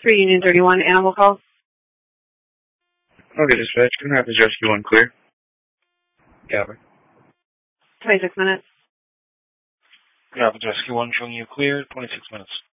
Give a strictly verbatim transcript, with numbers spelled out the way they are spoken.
three Union thirty-one, animal call. Okay, dispatch. Can I have the rescue one clear? Copy. twenty-six minutes. Can I have the rescue one showing you clear? twenty-six minutes.